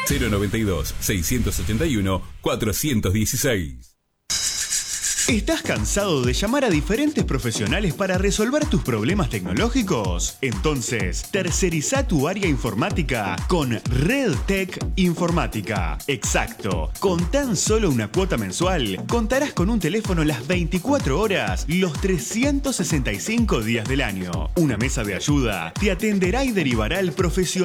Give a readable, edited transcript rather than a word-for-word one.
092-681-416. ¿Estás cansado de llamar a diferentes profesionales para resolver tus problemas tecnológicos? Entonces, terceriza tu área informática con RedTech Informática. Exacto. Con tan solo una cuota mensual, contarás con un teléfono las 24 horas, los 365 días del año. Una mesa de ayuda te atenderá y derivará al profesional